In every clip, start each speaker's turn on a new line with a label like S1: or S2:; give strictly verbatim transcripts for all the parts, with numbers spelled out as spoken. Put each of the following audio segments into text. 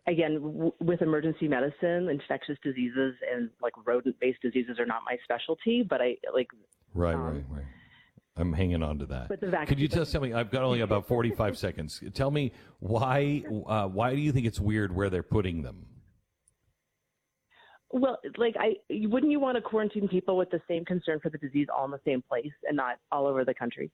S1: again, w- with emergency medicine, infectious diseases and like rodent-based diseases are not my specialty, but I like.
S2: Right,
S1: um,
S2: right, right. I'm hanging on to that.
S1: But the vaccine,
S2: Could you just tell me? I've got only about forty-five seconds. Tell me why? Uh, why do you think it's weird where they're putting them?
S1: Well, like I, wouldn't you want to quarantine people with the same concern for the disease all in the same place and not all over the country?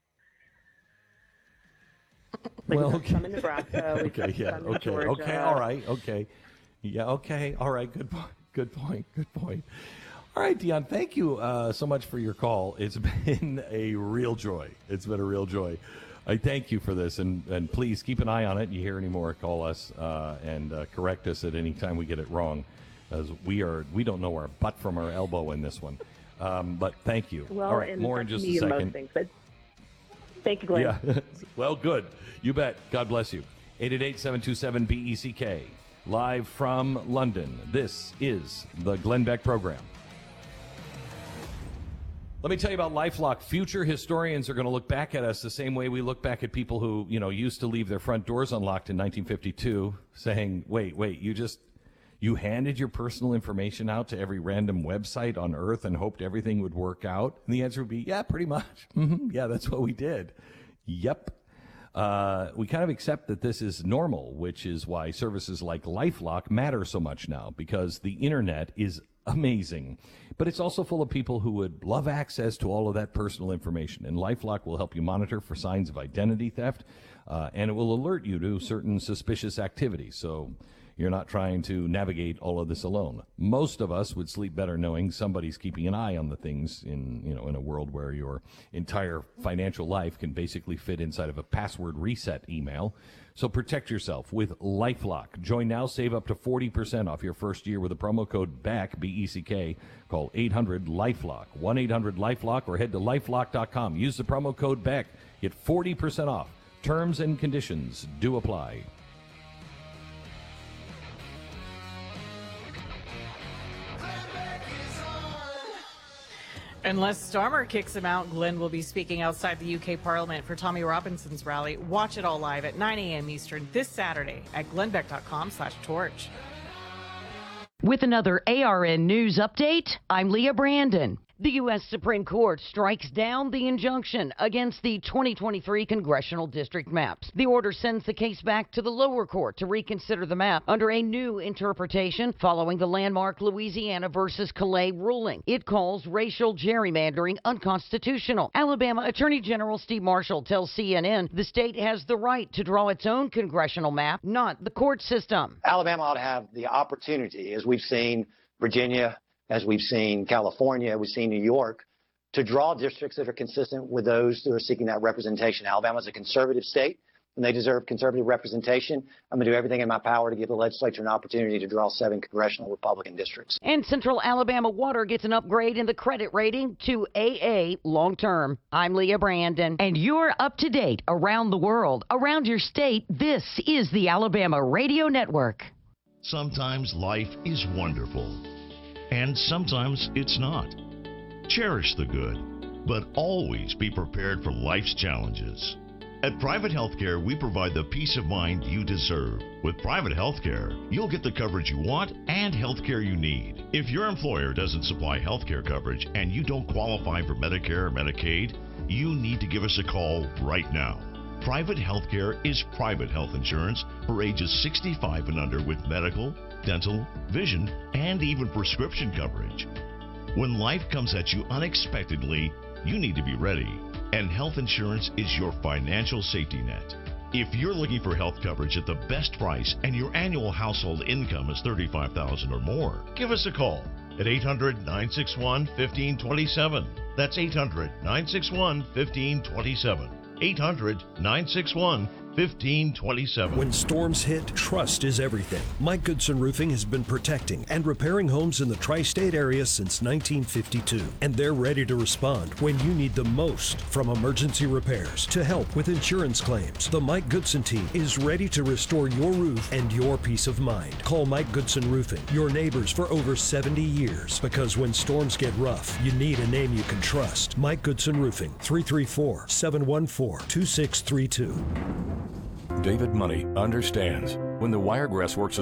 S1: Like
S2: Well,
S1: we've
S2: okay.
S1: got some in Nebraska. We've
S2: Okay,
S1: got
S2: yeah,
S1: some in
S2: okay,
S1: Georgia.
S2: okay, all right, okay, yeah, okay, all right. Good point. Good point. Good point. All right, Dion, thank you uh, so much for your call. It's been a real joy. It's been a real joy. I thank you for this, and, and please keep an eye on it. You hear any more, call us uh, and uh, correct us at any time we get it wrong, as we are we don't know our butt from our elbow in this one. Um, but thank you.
S1: Well,
S2: all right,
S1: and
S2: more in
S1: that's
S2: just
S1: me
S2: a
S1: in
S2: second.
S1: most things, but thank you, Glenn.
S2: Yeah. Well, good. You bet. God bless you. eight eight eight, seven two seven, B E C K. Live from London. This is the Glenn Beck Program. Let me tell you about LifeLock. Future historians are going to look back at us the same way we look back at people who, you know, used to leave their front doors unlocked in nineteen fifty-two, saying, wait, wait, you just, you handed your personal information out to every random website on earth and hoped everything would work out? And the answer would be, yeah, pretty much. Mm-hmm. Yeah, that's what we did. Yep. Uh, we kind of accept that this is normal, which is why services like LifeLock matter so much now, because the internet is amazing. But it's also full of people who would love access to all of that personal information. And LifeLock will help you monitor for signs of identity theft, uh, and it will alert you to certain suspicious activity. So you're not trying to navigate all of this alone. Most of us would sleep better knowing somebody's keeping an eye on the things in, you know, in a world where your entire financial life can basically fit inside of a password reset email. So protect yourself with LifeLock. Join now, save up to forty percent off your first year with the promo code BECK, B E C K. Call eight hundred LifeLock, one eight hundred LifeLock, or head to lifelock dot com. Use the promo code BECK. Get forty percent off. Terms and conditions do apply.
S3: Unless Starmer kicks him out, Glenn will be speaking outside the U K Parliament for Tommy Robinson's rally. Watch it all live at nine a.m. Eastern this Saturday at glenbeck dot com slash torch.
S4: With another A R N News update, I'm Leah Brandon. The U S Supreme Court strikes down the injunction against the twenty twenty-three congressional district maps. The order sends the case back to the lower court to reconsider the map under a new interpretation following the landmark Louisiana versus Calais ruling. It calls racial gerrymandering unconstitutional. Alabama Attorney General Steve Marshall tells C N N the state has the right to draw its own congressional map, not the court system.
S5: Alabama ought to have the opportunity, as we've seen Virginia, as we've seen California, we've seen New York, to draw districts that are consistent with those who are seeking that representation. Alabama is a conservative state, and they deserve conservative representation. I'm going to do everything in my power to give the legislature an opportunity to draw seven congressional Republican districts.
S4: And Central Alabama Water gets an upgrade in the credit rating to A A long term. I'm Leah Brandon, and you're up to date around the world, around your state. This is the Alabama Radio Network.
S6: Sometimes life is wonderful, and sometimes it's not. Cherish the good, but always be prepared for life's challenges. At Private Healthcare, we provide the peace of mind you deserve. With Private Healthcare, you'll get the coverage you want and healthcare you need. If your employer doesn't supply healthcare coverage and you don't qualify for Medicare or Medicaid, you need to give us a call right now. Private Healthcare is private health insurance for ages sixty-five and under with medical, dental, vision, and even prescription coverage. When life comes at you unexpectedly, you need to be ready, and health insurance is your financial safety net. If you're looking for health coverage at the best price and your annual household income is thirty-five thousand dollars or more, give us a call at eight hundred, nine six one, one five two seven. That's eight hundred, nine six one, one five two seven. eight hundred, nine six one, one five two seven.
S7: When storms hit, trust is everything. Mike Goodson Roofing has been protecting and repairing homes in the tri-state area since nineteen fifty-two, and they're ready to respond when you need them most. From emergency repairs to help with insurance claims, the Mike Goodson team is ready to restore your roof and your peace of mind. Call Mike Goodson Roofing, your neighbors for over seventy years, because when storms get rough, you need a name you can trust. Mike Goodson Roofing, three three four, seven one four, two six three two.
S8: David Money understands when the Wiregrass works